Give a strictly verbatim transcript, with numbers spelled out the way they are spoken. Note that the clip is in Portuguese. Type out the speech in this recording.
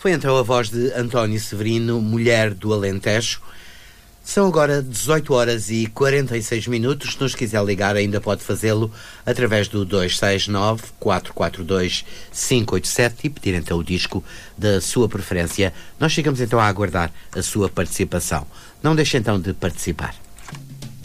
Foi então a voz de António Severino, Mulher do Alentejo. São agora dezoito horas e quarenta e seis minutos. Se nos quiser ligar, ainda pode fazê-lo através do dois seis nove, quatro quatro dois, cinco oito sete e pedir então o disco da sua preferência. Nós ficamos então a aguardar a sua participação. Não deixe então de participar.